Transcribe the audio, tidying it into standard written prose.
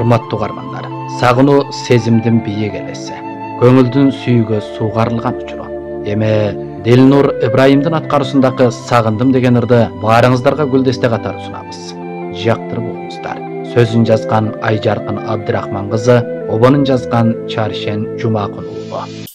урматтуу угармандар. Сагынуу сезимдин бийик элеси, көңүлдүн сүйүүгө суугарылган учуру. Эми Дилнур Ибраимдин аткаруусундагы Сагындым деген ырды баарыңыздарга гүлдесте катары сунабыз. Жактырып угуңуздар. Сөзүн жазган Айжаркын Абдырахман кызы, обонун жазган Чаршен Жумакун уулу.